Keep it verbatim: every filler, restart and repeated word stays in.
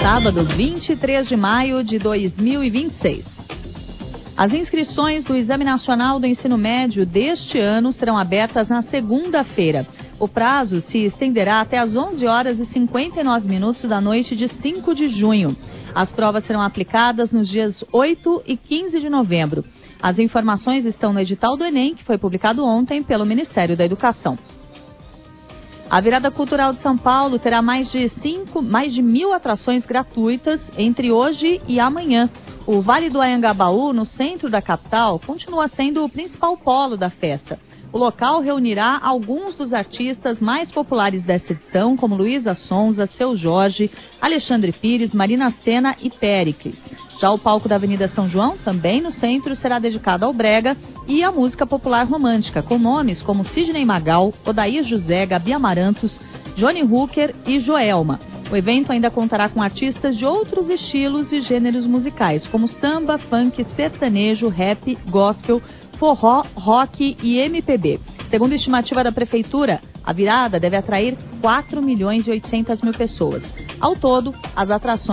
sábado, vinte e três de maio de dois mil e vinte e seis. As inscrições do Exame Nacional do Ensino Médio deste ano serão abertas na segunda-feira. O prazo se estenderá até às onze horas e cinquenta e nove minutos da noite de cinco de junho. As provas serão aplicadas nos dias oito e quinze de novembro. As informações estão no edital do Enem, que foi publicado ontem pelo Ministério da Educação. A Virada Cultural de São Paulo terá mais de, cinco, mais de mil atrações gratuitas entre hoje e amanhã. O Vale do Anhangabaú, no centro da capital, continua sendo o principal polo da festa. O local reunirá alguns dos artistas mais populares dessa edição, como Luísa Sonza, Seu Jorge, Alexandre Pires, Marina Sena e Péricles. Já o palco da Avenida São João, também no centro, será dedicado ao brega e à música popular romântica, com nomes como Sidney Magal, Odair José, Gabi Amarantos, Johnny Hooker e Joelma. O evento ainda contará com artistas de outros estilos e gêneros musicais, como samba, funk, sertanejo, rap, gospel, forró, rock e M P B. Segundo a estimativa da Prefeitura, a virada deve atrair quatro milhões e oitocentas mil pessoas. Ao todo, as atrações